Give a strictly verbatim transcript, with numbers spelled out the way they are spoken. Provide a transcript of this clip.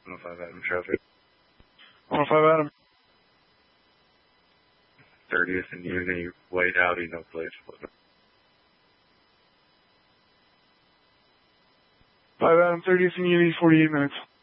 one oh five Adam traffic. one oh five Adam. thirtieth and Uni, white Audi, no plates. five Adam, thirtieth and Uni, forty-eight minutes.